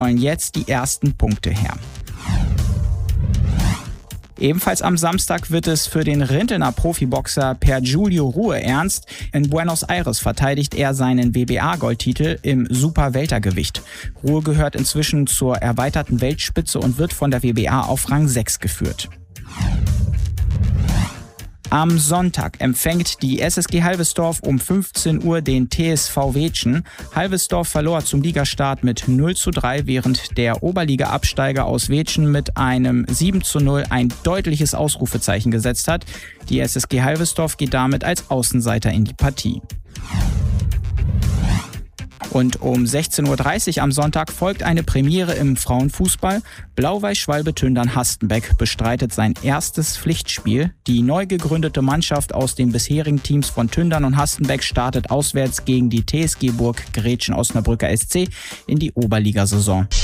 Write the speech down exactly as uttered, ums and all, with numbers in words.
wollen jetzt die ersten Punkte her. Ebenfalls am Samstag wird es für den Rintelner Profiboxer Per Giulio Ruhe ernst. In Buenos Aires verteidigt er seinen W B A-Goldtitel im Super-Weltergewicht. Ruhe gehört inzwischen zur erweiterten Weltspitze und wird von der W B A auf Rang sechs geführt. Am Sonntag empfängt die S S G Halvesdorf um fünfzehn Uhr den T S V Weetschen. Halvesdorf verlor zum Ligastart mit null zu drei, während der Oberliga-Absteiger aus Weetschen mit einem sieben zu null ein deutliches Ausrufezeichen gesetzt hat. Die S S G Halvesdorf geht damit als Außenseiter in die Partie. Und um sechzehn Uhr dreißig am Sonntag folgt eine Premiere im Frauenfußball. Blau-Weiß-Schwalbe Tündern-Hastenbeck bestreitet sein erstes Pflichtspiel. Die neu gegründete Mannschaft aus den bisherigen Teams von Tündern und Hastenbeck startet auswärts gegen die T S G Burg Gretchen Osnabrücker S C in die Oberligasaison.